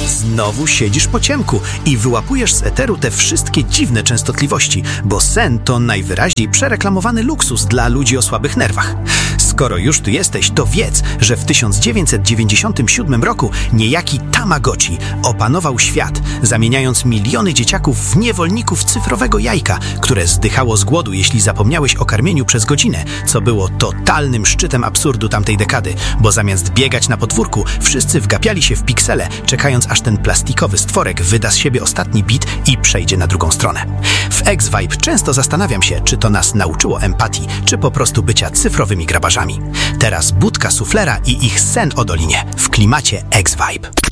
Znowu siedzisz po ciemku i wyłapujesz z eteru te wszystkie dziwne częstotliwości, bo sen to najwyraźniej przereklamowany luksus dla ludzi o słabych nerwach. Skoro już tu jesteś, to wiedz, że w 1997 roku niejaki Tamagotchi opanował świat, zamieniając miliony dzieciaków w niewolników cyfrowego jajka, które zdychało z głodu, jeśli zapomniałeś o karmieniu przez godzinę, co było totalnym szczytem absurdu tamtej dekady, bo zamiast biegać na podwórku, wszyscy wgapiali się w piksele, czekając aż ten plastikowy stworek wyda z siebie ostatni bit i przejdzie na drugą stronę. W X-Vibe często zastanawiam się, czy to nas nauczyło empatii, czy po prostu bycia cyfrowymi grabarzami. Teraz Budka Suflera i ich sen o Dolinie w klimacie X-Vibe.